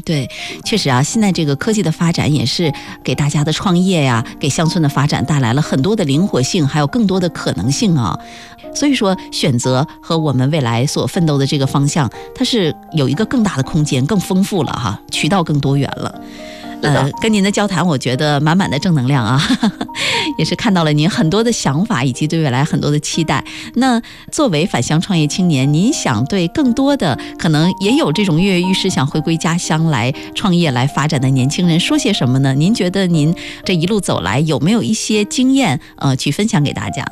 对，确实啊，现在这个科技的发展也是给大家的创业呀，给乡村的发展带来了很多的灵活性，还有更多的可能性啊。所以说，选择和我们未来所奋斗的这个方向，它是有一个更大的空间，更丰富了哈，渠道更多元了。跟您的交谈，我觉得满满的正能量啊，也是看到了您很多的想法以及对未来很多的期待。那作为返乡创业青年，您想对更多的可能也有这种跃跃欲试想回归家乡来创业来发展的年轻人说些什么呢？您觉得您这一路走来有没有一些经验去分享给大家？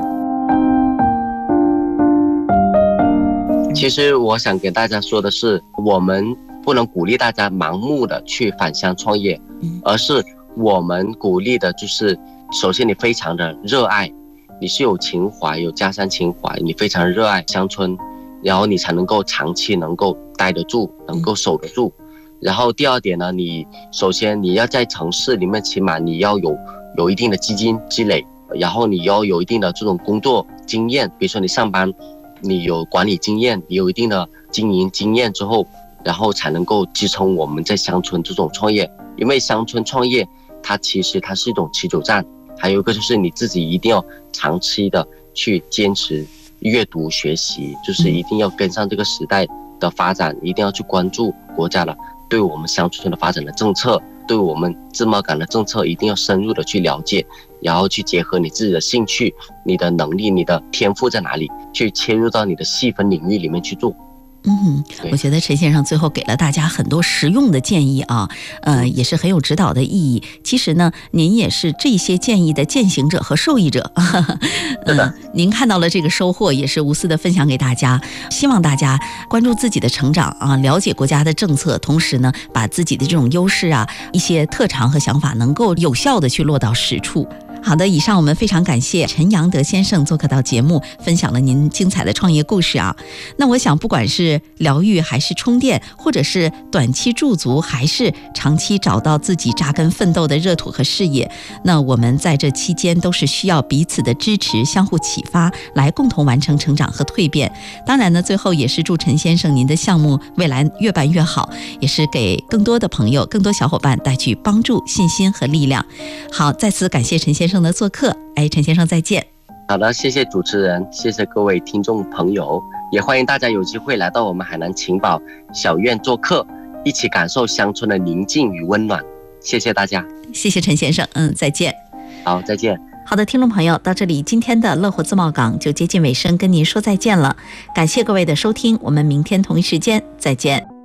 其实我想给大家说的是，我们不能鼓励大家盲目的去返乡创业，而是我们鼓励的就是首先你非常的热爱，你是有情怀，有家乡情怀，你非常热爱乡村，然后你才能够长期能够待得住，能够守得住。然后第二点呢，你首先你要在城市里面，起码你要有一定的基金积累，然后你要有一定的这种工作经验，比如说你上班你有管理经验，你有一定的经营经验之后，然后才能够支撑我们在乡村这种创业。因为乡村创业它其实它是一种持久战，还有一个就是你自己一定要长期的去坚持阅读学习，就是一定要跟上这个时代的发展，一定要去关注国家的对我们乡村的发展的政策，对我们自贸港的政策一定要深入的去了解，然后去结合你自己的兴趣、你的能力、你的天赋在哪里，去切入到你的细分领域里面去做。 我觉得陈先生最后给了大家很多实用的建议啊，也是很有指导的意义。其实呢，您也是这些建议的践行者和受益者。您看到了这个收获，也是无私的分享给大家。希望大家关注自己的成长啊，了解国家的政策，同时呢，把自己的这种优势啊、一些特长和想法，能够有效的去落到实处。好的，以上我们非常感谢陈阳德先生做客到节目，分享了您精彩的创业故事啊。那我想，不管是疗愈还是充电，或者是短期驻足，还是长期找到自己扎根奋斗的热土和事业，那我们在这期间都是需要彼此的支持，相互启发，来共同完成成长和蜕变。当然呢，最后也是祝陈先生您的项目未来越办越好，也是给更多的朋友、更多小伙伴带去帮助、信心和力量。好，再次感谢陈先生的做客，陈先生再见。 好的，谢谢主持人，谢谢各位听众朋友，也欢迎大家有机会来到我们海南晴宝小院做客，一起感受乡村的宁静与温暖。谢谢大家， 谢谢陈先生，再见。 好，再见。 好的，听众朋友，到这里今天的乐活自贸港就接近尾声，跟您说再见了。感谢各位的收听，我们明天同一时间再见。